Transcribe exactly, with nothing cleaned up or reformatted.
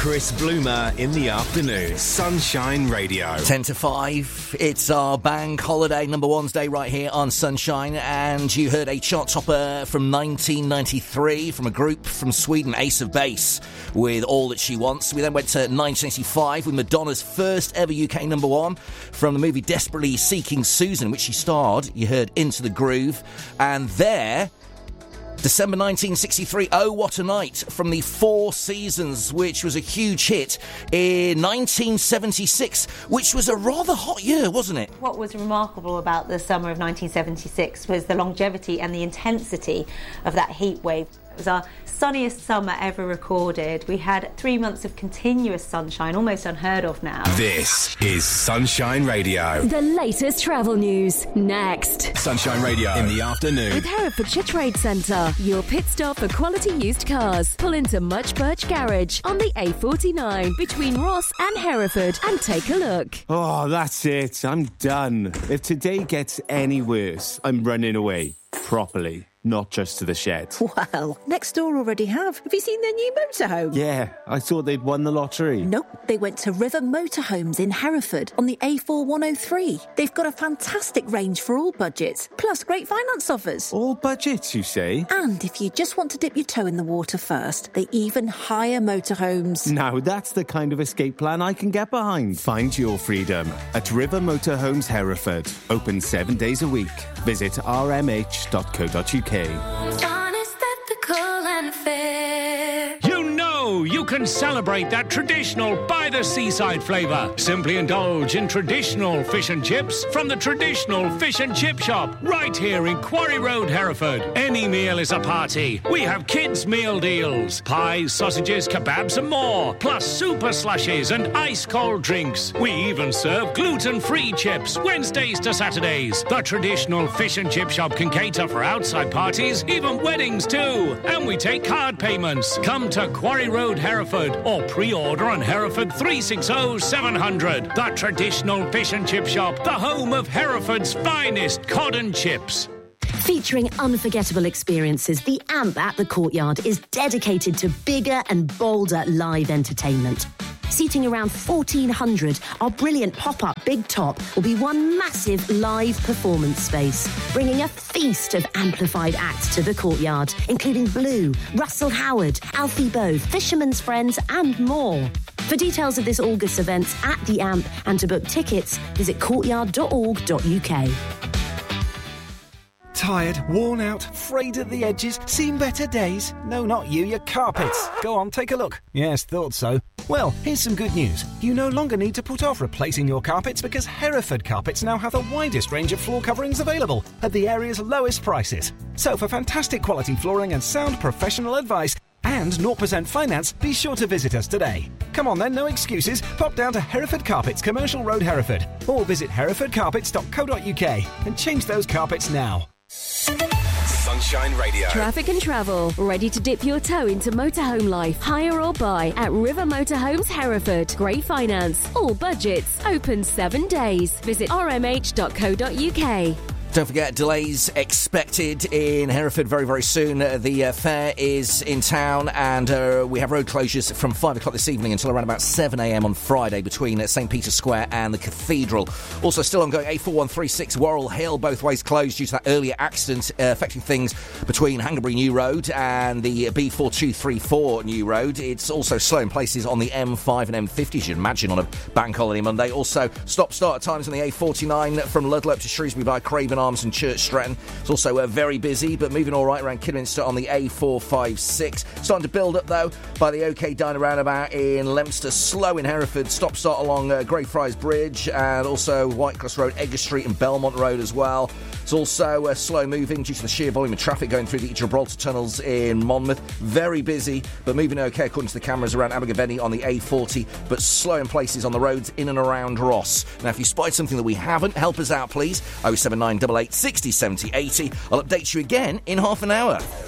Chris Bloomer in the afternoon. Sunshine Radio. ten to five. It's our bank holiday number one's day right here on Sunshine. And you heard a chart topper from nineteen ninety-three from a group from Sweden, Ace of Base, with All That She Wants. We then went to nineteen eighty-five with Madonna's first ever U K number one from the movie Desperately Seeking Susan, which she starred. You heard Into the Groove. And there... December nineteen sixty-three, Oh What a Night from the Four Seasons, which was a huge hit in nineteen seventy-six, which was a rather hot year, wasn't it? What was remarkable about the summer of nineteen seventy-six was the longevity and the intensity of that heat wave. It was our sunniest summer ever recorded. We had three months of continuous sunshine, almost unheard of now. This is Sunshine Radio. The latest travel news, next. Sunshine Radio in the afternoon. With Herefordshire Trade Centre, your pit stop for quality used cars. Pull into Much Birch Garage on the A forty-nine between Ross and Hereford and take a look. Oh, that's it. I'm done. If today gets any worse, I'm running away. Properly. Not just to the shed. Well, next door already have. Have you seen their new motorhome? Yeah, I thought they'd won the lottery. Nope, they went to River Motorhomes in Hereford on the A four one oh three. They've got a fantastic range for all budgets, plus great finance offers. All budgets, you say? And if you just want to dip your toe in the water first, they even hire motorhomes. Now that's the kind of escape plan I can get behind. Find your freedom at River Motorhomes Hereford. Open seven days a week. Visit r m h dot co dot u k. Honest, ethical and fair. You know you can celebrate that traditional by-the-seaside flavour. Simply indulge in traditional fish and chips from the traditional fish and chip shop right here in Quarry Road, Hereford. Any meal is a party. We have kids' meal deals. Pies, sausages, kebabs and more. Plus super slushies and ice-cold drinks. We even serve gluten-free chips Wednesdays to Saturdays. The traditional fish and chip shop can cater for outside parties, even weddings too. And we take card payments. Come to Quarry Road, Hereford, or pre-order on Hereford three six zero seven hundred. The traditional fish and chip shop, the home of Hereford's finest cod and chips. Featuring unforgettable experiences, the AMP at the Courtyard is dedicated to bigger and bolder live entertainment. Seating around fourteen hundred, our brilliant pop-up Big Top will be one massive live performance space, bringing a feast of amplified acts to the Courtyard, including Blue, Russell Howard, Alfie Bowe, Fisherman's Friends and more. For details of this August event at the AMP and to book tickets, visit courtyard dot org dot u k. Tired, worn out, frayed at the edges, seen better days? No, not you, your carpets. Go on, take a look. Yes, thought so. Well, here's some good news. You no longer need to put off replacing your carpets because Hereford Carpets now have the widest range of floor coverings available at the area's lowest prices. So for fantastic quality flooring and sound professional advice and zero percent finance, be sure to visit us today. Come on then, no excuses. Pop down to Hereford Carpets, Commercial Road, Hereford, or visit hereford carpets dot co dot u k and change those carpets now. Sunshine Radio. Traffic and travel. Ready to dip your toe into motorhome life? Hire or buy at River Motorhomes Hereford. Great finance. All budgets. Open seven days. Visit r m h dot co dot u k. Don't forget, delays expected in Hereford very, very soon. Uh, the uh, fair is in town and uh, we have road closures from five o'clock this evening until around about seven a m on Friday between uh, St Peter's Square and the Cathedral. Also still ongoing, A four one three six Worrell Hill, both ways closed due to that earlier accident uh, affecting things between Hanbury New Road and the B four two three four New Road. It's also slow in places on the M five and M fifty, as you'd imagine, on a bank holiday Monday. Also, stop-start times on the A forty-nine from Ludlow up to Shrewsbury by Craven Arms and Church Stretton. It's also uh, very busy, but moving all right around Kidderminster on the A four five six. Starting to build up, though, by the OK Diner roundabout in Leominster. Slow in Hereford. Stop-start along uh, Greyfriars Bridge and also Whitecross Road, Edgar Street and Belmont Road as well. It's also uh, slow-moving due to the sheer volume of traffic going through the Gibraltar tunnels in Monmouth. Very busy, but moving OK according to the cameras around Abergavenny on the A forty, but slow in places on the roads in and around Ross. Now, if you spotted something that we haven't, help us out, please. oh seven nine eight eight sixty seventy eighty. I'll update you again in half an hour.